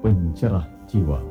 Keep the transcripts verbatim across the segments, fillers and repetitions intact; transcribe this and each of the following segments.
Pencerah jiwa.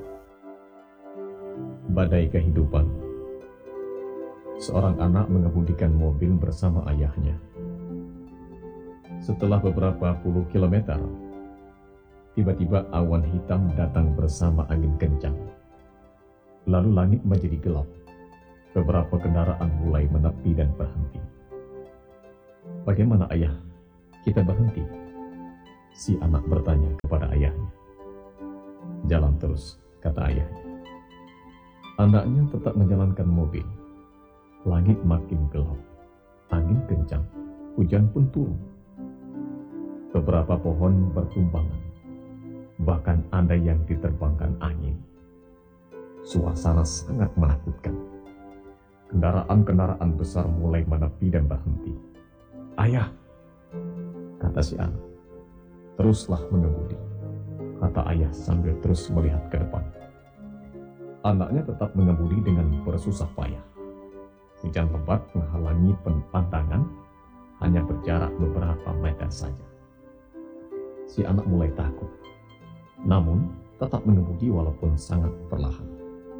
Badai kehidupan. Seorang anak mengemudikan mobil bersama ayahnya. Setelah beberapa puluh kilometer, tiba-tiba awan hitam datang bersama angin kencang. Lalu langit menjadi gelap. Beberapa kendaraan mulai menepi dan berhenti. "Bagaimana, ayah? Kita berhenti?" si anak bertanya kepada ayahnya. "Jalan terus," kata ayahnya. Anaknya tetap menjalankan mobil. Langit makin gelap, angin kencang, hujan pun turun. Beberapa pohon bertumbangan, bahkan ada yang diterbangkan angin. Suasana sangat menakutkan. Kendaraan-kendaraan besar mulai menepi dan berhenti. "Ayah," kata si anak, "teruslah mengemudi," kata ayah sambil terus melihat ke depan. Anaknya tetap mengemudi dengan bersusah payah. Hujan lebat menghalangi pandangan, hanya berjarak beberapa meter saja. Si anak mulai takut, namun tetap mengemudi walaupun sangat perlahan.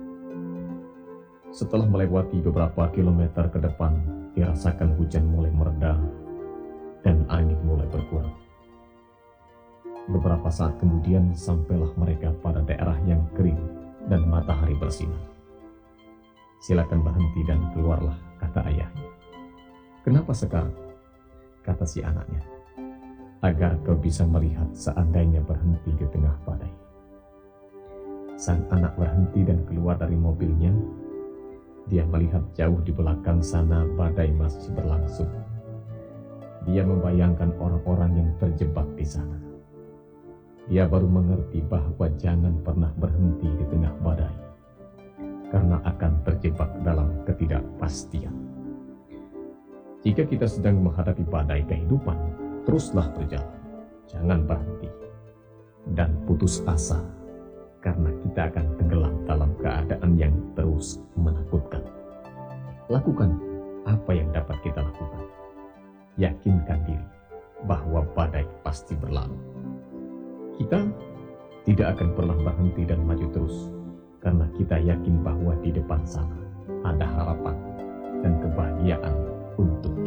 Setelah melewati beberapa kilometer ke depan, dirasakan hujan mulai mereda dan angin mulai berkurang. Beberapa saat kemudian sampailah mereka pada daerah yang kering dan matahari bersinar. "Silakan berhenti dan keluarlah," kata ayahnya. "Kenapa sekarang?" kata si anaknya. "Agar kau bisa melihat seandainya berhenti di tengah badai." Sang anak berhenti dan keluar dari mobilnya. Dia melihat jauh di belakang sana badai masih berlangsung. Dia membayangkan orang-orang yang terjebak di sana. Dia baru mengerti bahwa jangan pernah berhenti di tengah badai, karena akan terjebak dalam ketidakpastian. Jika kita sedang menghadapi badai kehidupan, teruslah berjalan, jangan berhenti dan putus asa, karena kita akan tenggelam dalam keadaan yang terus menakutkan. Lakukan apa yang dapat kita lakukan. Yakinkan diri bahwa badai pasti berlalu. Kita tidak akan pernah berhenti dan maju terus, karena kita yakin bahwa di depan sana ada harapan dan kebahagiaan untuk kita.